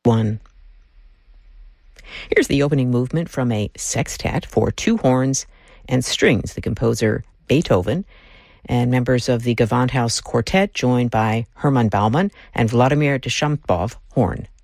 1. Here's the opening movement from a sextet for two horns and strings, the composer Beethoven, and members of the Gewandhaus Quartet joined by Hermann Baumann and Vladimir Deschampov, horn.